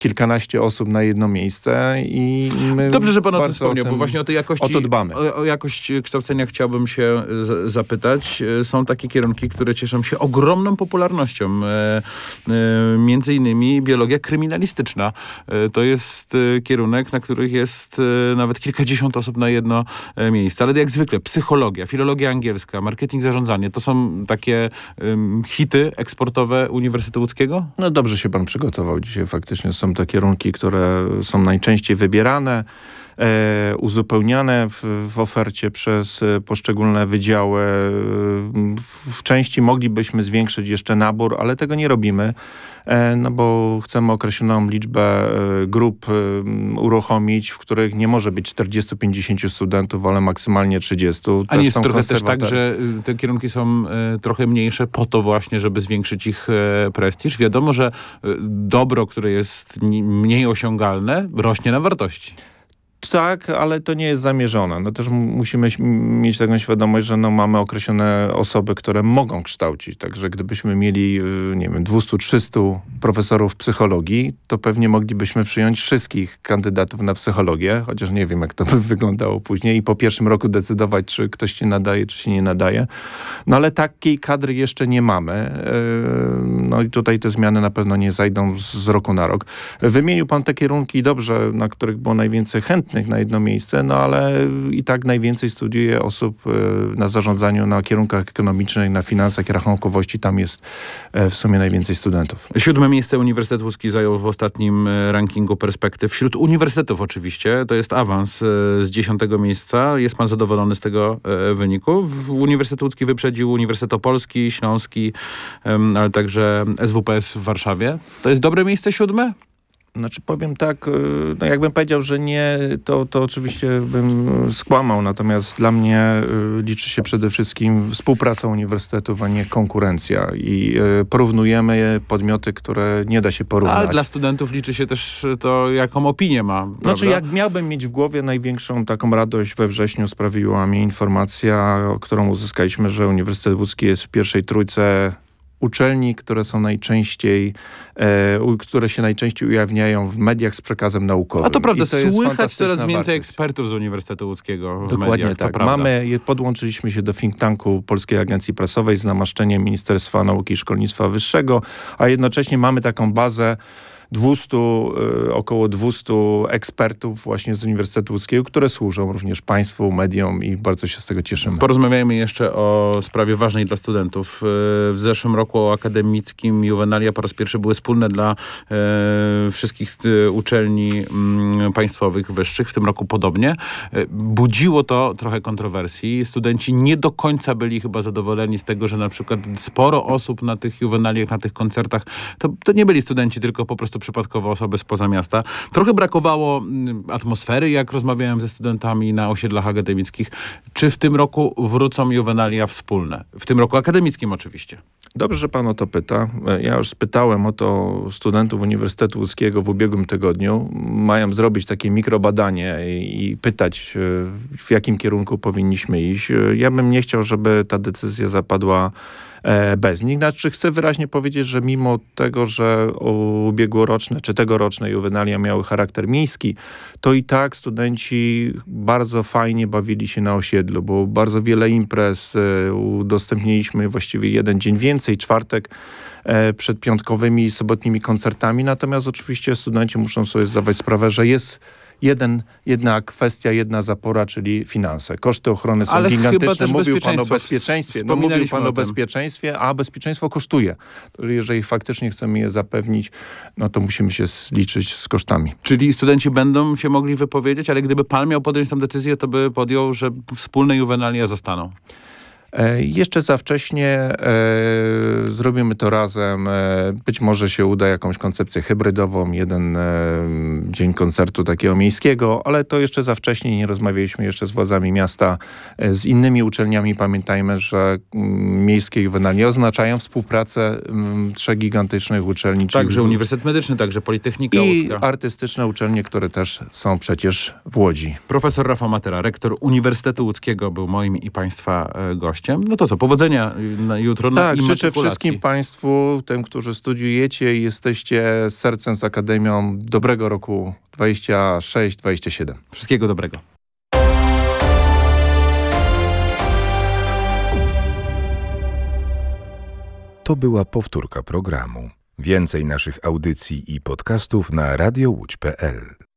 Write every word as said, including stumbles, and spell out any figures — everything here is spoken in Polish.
kilkanaście osób na jedno miejsce i my Dobrze, że pan o tym bardzo wspomniał, o tym, bo właśnie o tej jakości, o to dbamy. O, o jakość kształcenia chciałbym się z, zapytać. Są takie kierunki, które cieszą się ogromną popularnością. E, e, między innymi biologia kryminalistyczna. E, to jest e, kierunek, na których jest e, nawet kilkadziesiąt osób na jedno e, miejsce. Ale jak zwykle psychologia, filologia angielska, marketing, zarządzanie, to są takie e, hity eksportowe Uniwersytetu Łódzkiego? No dobrze się pan przygotował dzisiaj. Faktycznie są to kierunki, które są najczęściej wybierane, e, uzupełniane w, w ofercie przez poszczególne wydziały. W, w części moglibyśmy zwiększyć jeszcze nabór, ale tego nie robimy, e, no bo chcemy określoną liczbę e, grup e, uruchomić, w których nie może być czterdziestu pięćdziesięciu studentów, ale maksymalnie trzydziestu. A nie jest trochę też tak, że te kierunki są e, trochę mniejsze po to właśnie, żeby zwiększyć ich e, prestiż? Wiadomo, że e, dobro, które jest mniej osiągalne, rośnie na wartości. Tak, ale to nie jest zamierzone. No też musimy mieć taką świadomość, że no mamy określone osoby, które mogą kształcić. Także gdybyśmy mieli, nie wiem, dwieście trzysta profesorów psychologii, to pewnie moglibyśmy przyjąć wszystkich kandydatów na psychologię, chociaż nie wiem, jak to by wyglądało później i po pierwszym roku decydować, czy ktoś się nadaje, czy się nie nadaje. No ale takiej kadry jeszcze nie mamy. No i tutaj te zmiany na pewno nie zajdą z roku na rok. Wymienił pan te kierunki dobrze, na których było najwięcej chętnych na jedno miejsce, no ale i tak najwięcej studiuje osób na zarządzaniu, na kierunkach ekonomicznych, na finansach i rachunkowości. Tam jest w sumie najwięcej studentów. Siódme miejsce Uniwersytet Łódzki zajął w ostatnim rankingu perspektyw. Wśród uniwersytetów oczywiście, to jest awans z dziesiątego miejsca. Jest pan zadowolony z tego wyniku? Uniwersytet Łódzki wyprzedził Uniwersytet Opolski, Śląski, ale także S W P S w Warszawie. To jest dobre miejsce, siódme? Znaczy powiem tak, no jakbym powiedział, że nie, to, to oczywiście bym skłamał. Natomiast dla mnie liczy się przede wszystkim współpraca uniwersytetów, a nie konkurencja. I porównujemy podmioty, które nie da się porównać. Ale dla studentów liczy się też to, jaką opinię ma. Prawda? Znaczy jak miałbym mieć w głowie największą taką radość we wrześniu, sprawiła mi informacja, którą uzyskaliśmy, że Uniwersytet Łódzki jest w pierwszej trójce uczelni, które są najczęściej, e, które się najczęściej ujawniają w mediach z przekazem naukowym. A to prawda, to słychać coraz więcej wartość. ekspertów z Uniwersytetu Łódzkiego w Dokładnie mediach, tak. To prawda. Mamy, podłączyliśmy się do think tanku Polskiej Agencji Prasowej z namaszczeniem Ministerstwa Nauki i Szkolnictwa Wyższego, a jednocześnie mamy taką bazę dwustu, około dwustu ekspertów właśnie z Uniwersytetu Łódzkiego, które służą również państwu, mediom i bardzo się z tego cieszymy. Porozmawiajmy jeszcze o sprawie ważnej dla studentów. W zeszłym roku o akademickim juwenalia po raz pierwszy były wspólne dla e, wszystkich e, uczelni m, państwowych, wyższych. W tym roku podobnie. E, budziło to trochę kontrowersji. Studenci nie do końca byli chyba zadowoleni z tego, że na przykład sporo osób na tych juwenaliach, na tych koncertach, to, to nie byli studenci, tylko po prostu przypadkowo osoby spoza miasta. Trochę brakowało atmosfery, jak rozmawiałem ze studentami na osiedlach akademickich. Czy w tym roku wrócą juwenalia wspólne? W tym roku akademickim oczywiście. Dobrze, że pan o to pyta. Ja już spytałem o to studentów Uniwersytetu Łódzkiego w ubiegłym tygodniu. Mają zrobić takie mikrobadanie i pytać, w jakim kierunku powinniśmy iść. Ja bym nie chciał, żeby ta decyzja zapadła bez nich. Znaczy chcę wyraźnie powiedzieć, że mimo tego, że ubiegłoroczne czy tegoroczne juwenalia miały charakter miejski, to i tak studenci bardzo fajnie bawili się na osiedlu, bo bardzo wiele imprez udostępniliśmy właściwie jeden dzień więcej, czwartek przed piątkowymi i sobotnimi koncertami. Natomiast oczywiście studenci muszą sobie zdawać sprawę, że jest Jeden, jedna kwestia, jedna zapora, czyli finanse. Koszty ochrony są Ale gigantyczne. Mówił pan o bezpieczeństwie. No, mówił pan o, o bezpieczeństwie, a bezpieczeństwo kosztuje. To jeżeli faktycznie chcemy je zapewnić, no to musimy się zliczyć z kosztami. Czyli studenci będą się mogli wypowiedzieć, ale gdyby pan miał podjąć tę decyzję, to by podjął, że wspólne juwenalia zostaną. E, jeszcze za wcześnie e, zrobimy to razem. E, być może się uda jakąś koncepcję hybrydową, jeden e, dzień koncertu takiego miejskiego, ale to jeszcze za wcześnie. Nie rozmawialiśmy jeszcze z władzami miasta, e, z innymi uczelniami. Pamiętajmy, że m, miejskie juwenalia oznaczają współpracę m, trzech gigantycznych uczelni. Także czyli Uniwersytet Medyczny, także Politechnika i Łódzka. artystyczne uczelnie, które też są przecież w Łodzi. Profesor Rafał Matera, rektor Uniwersytetu Łódzkiego, był moim i państwa gościem. gościem. No to co, powodzenia na jutro na Tak, życzę immatrykulacji. wszystkim Państwu, tym, którzy studiujecie i jesteście sercem z Akademią, dobrego roku dwudziestego szóstego dwudziestego siódmego. Wszystkiego dobrego. To była powtórka programu. Więcej naszych audycji i podcastów na radio łódź kropka pe el.